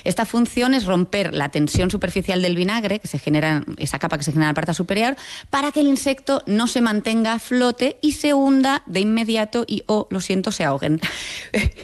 Esta función es romper la tensión superficial del vinagre, que se genera, esa capa que se genera en la parte superior, para que el insecto no se mantenga a flote y se hunda de inmediato y, lo siento, se ahoguen.